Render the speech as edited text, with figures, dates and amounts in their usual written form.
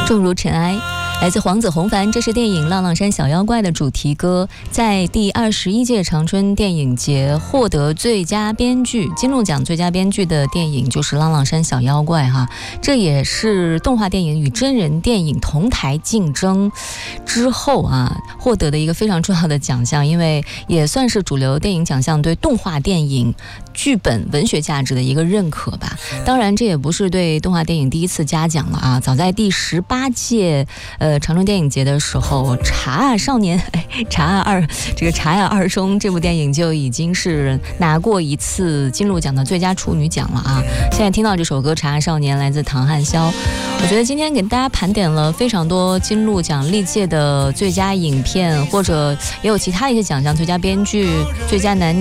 重如尘埃，来自黄子弘凡，这是电影《浪浪山小妖怪》的主题歌，在第21届长春电影节获得最佳编剧、金鹿奖最佳编剧的电影就是《浪浪山小妖怪》哈，这也是动画电影与真人电影同台竞争之后获得的一个非常重要的奖项，因为也算是主流电影奖项对动画电影剧本文学价值的一个认可吧。当然，这也不是对动画电影第一次嘉奖了啊！早在第18届长春电影节的时候，《查啊少年》查啊2这个《查呀二中》这部电影就已经是拿过一次金鹿奖的最佳处女奖了啊！现在听到这首歌《查啊少年》来自唐汉霄，我觉得今天给大家盘点了非常多金鹿奖历届的最佳影片，或者也有其他一些奖项，最佳编剧、最佳男